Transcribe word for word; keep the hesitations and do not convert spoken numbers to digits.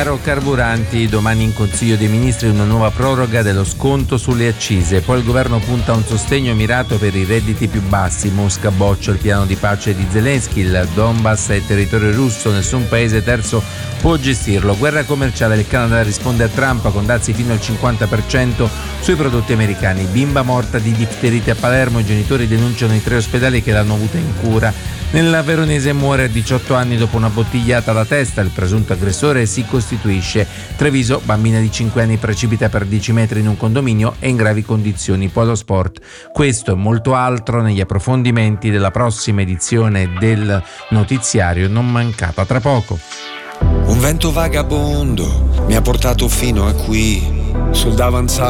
caro carburanti, domani in Consiglio dei Ministri una nuova proroga dello sconto sulle accise, poi il governo punta a un sostegno mirato per i redditi più bassi, Mosca boccia il piano di pace di Zelensky, il Donbass è territorio russo, nessun paese terzo può gestirlo, guerra commerciale, il Canada risponde a Trump con dazi fino al cinquanta per cento sui prodotti americani, bimba morta di difterite a Palermo, i genitori denunciano i tre ospedali che l'hanno avuta in cura, nella veronese muore a diciotto anni dopo una bottigliata alla testa, il presunto aggressore si costituisce. Treviso, bambina di cinque anni precipita per dieci metri in un condominio e in gravi condizioni. Polo Sport. Questo e molto altro negli approfondimenti della prossima edizione del notiziario non mancata tra poco. Un vento vagabondo mi ha portato fino a qui, sul davanzale